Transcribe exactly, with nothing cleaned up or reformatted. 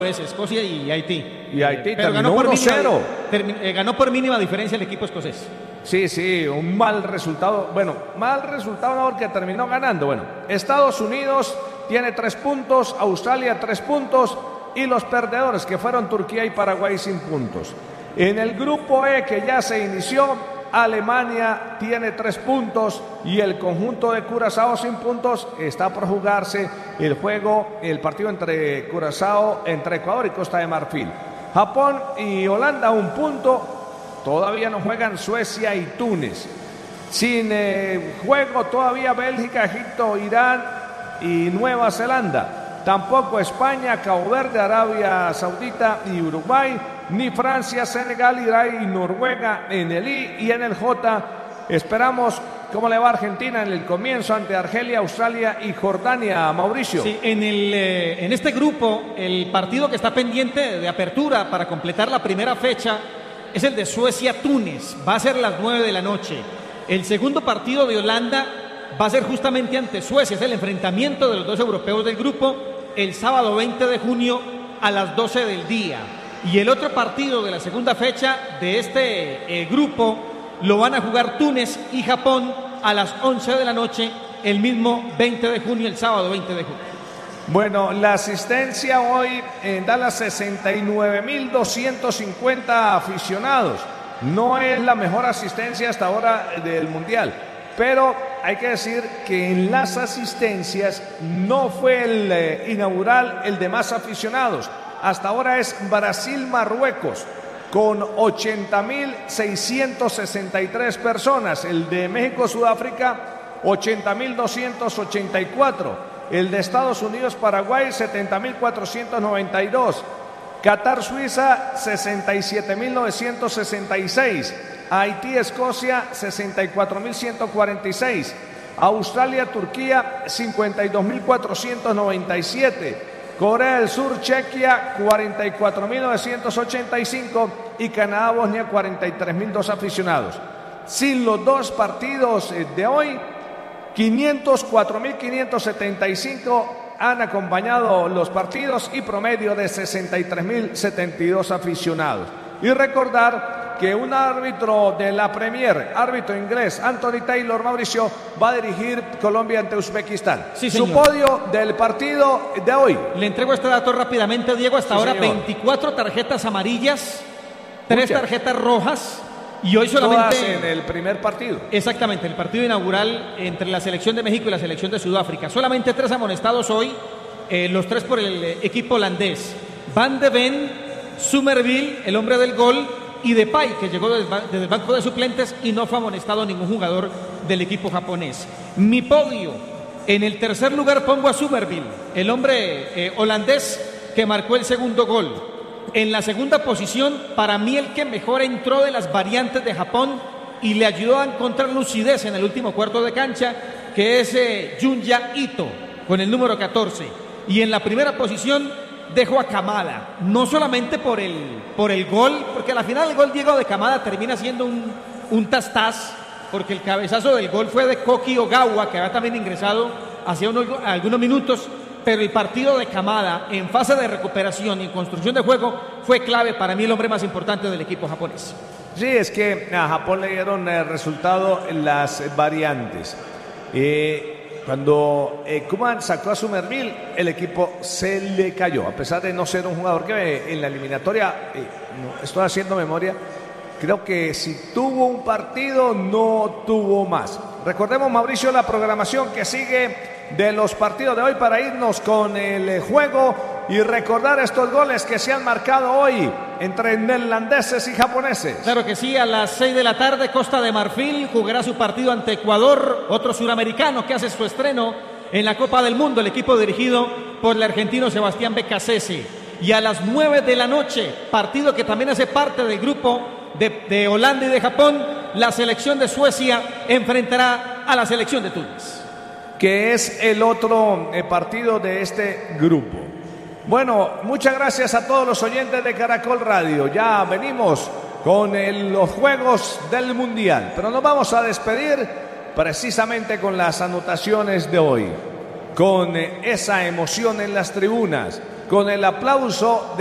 es Escocia y Haití. Y Haití Pero terminó ganó por, uno cero. mínima, termi- eh, ganó por mínima diferencia el equipo escocés. Sí, sí, un mal resultado. Bueno, mal resultado no, porque terminó ganando. Bueno, Estados Unidos tiene tres puntos, Australia tres puntos y los perdedores que fueron Turquía y Paraguay sin puntos. En el grupo E que ya se inició, Alemania tiene tres puntos y el conjunto de Curazao sin puntos. Está por jugarse el juego, el partido entre Curazao, entre Ecuador y Costa de Marfil. Japón y Holanda un punto, todavía no juegan Suecia y Túnez. Sin eh, juego todavía Bélgica, Egipto, Irán y Nueva Zelanda. Tampoco España, Cabo Verde, Arabia Saudita y Uruguay. Ni Francia, Senegal, Irán y Noruega en el I y en el J. Esperamos cómo le va a Argentina en el comienzo ante Argelia, Australia y Jordania, Mauricio. Sí, en, el, eh, en este grupo, el partido que está pendiente de apertura para completar la primera fecha es el de Suecia-Túnez. Va a ser a las nueve de la noche. El segundo partido de Holanda va a ser justamente ante Suecia. Es el enfrentamiento de los dos europeos del grupo el sábado veinte de junio a las doce del día. Y el otro partido de la segunda fecha de este eh, grupo lo van a jugar Túnez y Japón a las once de la noche el mismo veinte de junio, el sábado veinte de junio. Bueno, la asistencia hoy en Dallas, sesenta y nueve mil doscientos cincuenta aficionados. No es la mejor asistencia hasta ahora del Mundial, pero hay que decir que en las asistencias no fue el eh, inaugural el de más aficionados. Hasta ahora es Brasil-Marruecos con ochenta mil seiscientos sesenta y tres personas. El de México-Sudáfrica, ochenta mil doscientos ochenta y cuatro. El de Estados Unidos-Paraguay, setenta mil cuatrocientos noventa y dos. Qatar-Suiza, sesenta y siete mil novecientos sesenta y seis. Haití-Escocia, sesenta y cuatro mil ciento cuarenta y seis. Australia-Turquía, cincuenta y dos mil cuatrocientos noventa y siete. Corea del Sur, Chequia, cuarenta y cuatro mil novecientos ochenta y cinco y Canadá, Bosnia, cuarenta y tres mil dos aficionados. Sin los dos partidos de hoy, quinientos cuatro mil quinientos setenta y cinco han acompañado los partidos y promedio de sesenta y tres mil setenta y dos aficionados. Y recordar que un árbitro de la Premier, árbitro inglés, Anthony Taylor, Mauricio, va a dirigir Colombia ante Uzbekistán. Sí, su señor. podio del partido de hoy. Le entrego este dato rápidamente, Diego. Hasta Sí, ahora señor. veinticuatro tarjetas amarillas, tres Muchas. tarjetas rojas y hoy Todas solamente... en el primer partido. Exactamente, el partido inaugural entre la selección de México y la selección de Sudáfrica. Solamente tres amonestados hoy, eh, los tres por el eh, equipo holandés. Van de Ven, Somerville, el hombre del gol, y Depay, que llegó desde, desde el banco de suplentes y no fue amonestado ningún jugador del equipo japonés. Mi podio, en el tercer lugar pongo a Somerville, el hombre eh, holandés que marcó el segundo gol. En la segunda posición, para mí el que mejor entró de las variantes de Japón y le ayudó a encontrar lucidez en el último cuarto de cancha, que es eh, Junya Ito, con el número catorce. Y en la primera posición dejo a Kamada, no solamente por el, por el gol, porque al final el gol Diego de Kamada termina siendo un, un tas-tas, porque el cabezazo del gol fue de Koki Ogawa, que había también ingresado hace unos, algunos minutos, pero el partido de Kamada en fase de recuperación y en construcción de juego fue clave, para mí el hombre más importante del equipo japonés. Sí, es que a Japón le dieron el resultado en las variantes. Eh, Cuando eh, Koeman sacó a Somerville, el equipo se le cayó, a pesar de no ser un jugador que eh, en la eliminatoria, eh, no, estoy haciendo memoria, creo que si tuvo un partido, no tuvo más. Recordemos, Mauricio, la programación que sigue de los partidos de hoy para irnos con el juego y recordar estos goles que se han marcado hoy entre neerlandeses y japoneses. Claro que sí, a las seis de la tarde Costa de Marfil jugará su partido ante Ecuador, otro suramericano que hace su estreno en la Copa del Mundo, el equipo dirigido por el argentino Sebastián Becasese. Y a las nueve de la noche, partido que también hace parte del grupo de, de Holanda y de Japón, la selección de Suecia enfrentará a la selección de Túnez, que es el otro eh, partido de este grupo. Bueno, muchas gracias a todos los oyentes de Caracol Radio. Ya venimos con el, los juegos del Mundial, pero nos vamos a despedir precisamente con las anotaciones de hoy, con eh, esa emoción en las tribunas, con el aplauso de